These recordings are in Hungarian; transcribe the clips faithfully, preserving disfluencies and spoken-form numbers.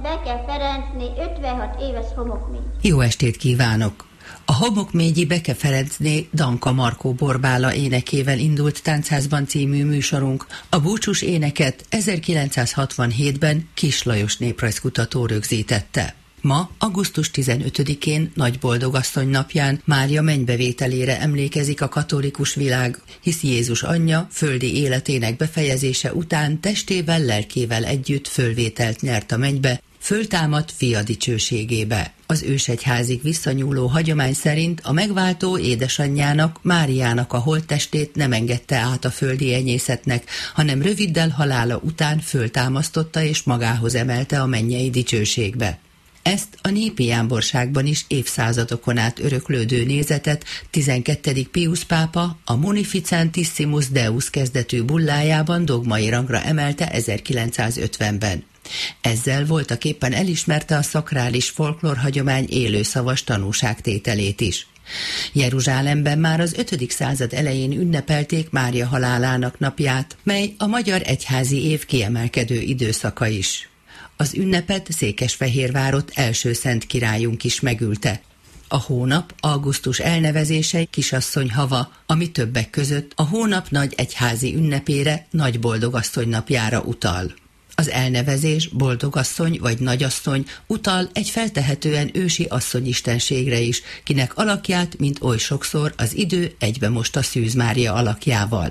Beke Ferencné ötvenhat éves homokmény. Jó estét kívánok! A Homokményi Beke Ferencné Danka Markó Borbála énekével indult Táncházban című műsorunk. A búcsús éneket ezerkilencszázhatvanhétben Kiss Lajos néprajzkutató rögzítette. Ma, augusztus tizenötödikén, Nagy Boldogasszony napján Mária mennybevételére emlékezik a katolikus világ, hisz Jézus anyja földi életének befejezése után testével, lelkével együtt fölvételt nyert a mennybe, föltámadt fia dicsőségébe. Az ősegyházig visszanyúló hagyomány szerint a megváltó édesanyjának, Máriának a holttestét nem engedte át a földi enyészetnek, hanem röviddel halála után föltámasztotta és magához emelte a mennyei dicsőségbe. Ezt a népi jámborságban is évszázadokon át öröklődő nézetet tizenkettedik Piusz pápa a Munificentissimus Deus kezdetű bullájában dogmai rangra emelte ezerkilencszázötvenben. Ezzel voltaképpen elismerte a szakrális folklórhagyomány élőszavas tanúságtételét is. Jeruzsálemben már az ötödik század elején ünnepelték Mária halálának napját, mely a magyar egyházi év kiemelkedő időszaka is. Az ünnepet Székesfehérvárot első szent királyunk is megülte. A hónap augusztus elnevezése Kisasszony hava, ami többek között a hónap nagy egyházi ünnepére, Nagy Boldogasszony napjára utal. Az elnevezés boldogasszony vagy nagyasszony utal egy feltehetően ősi asszonyistenségre is, kinek alakját, mint oly sokszor, az idő egybe mosta Szűz Mária alakjával.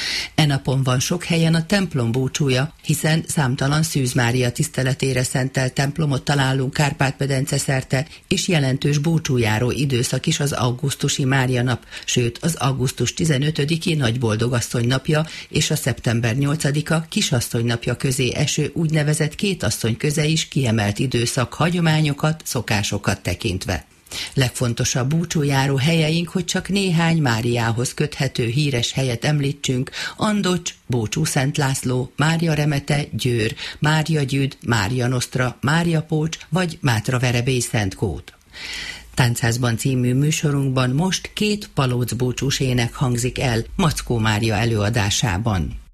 E napon van sok helyen a templom búcsúja, hiszen számtalan Szűz Mária tiszteletére szentelt templomot találunk Kárpát-medence szerte, és jelentős búcsújáró időszak is az augusztusi Mária nap, sőt az augusztus tizenötödiki Nagy Boldogasszony napja és a szeptember nyolcadika Kisasszony napja közé eső úgynevezett kétasszony köze is kiemelt időszak hagyományokat, szokásokat tekintve. Legfontosabb búcsújáró helyeink, hogy csak néhány Máriához köthető híres helyet említsünk: Andocs, Bócsú Szent László, Mária Remete, Győr, Mária Gyüd, Mária Nosztra, Mária Pócs vagy Mátraverebély Szentkót. Táncházban című műsorunkban most két palóc búcsús ének hangzik el Mackó Mária előadásában.